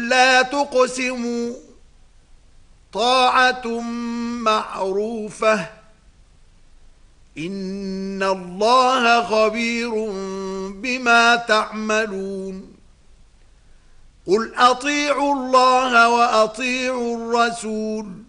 لا تقسموا طاعة معروفة إن الله خبير بما تعملون قل أطيعوا الله وأطيعوا الرسول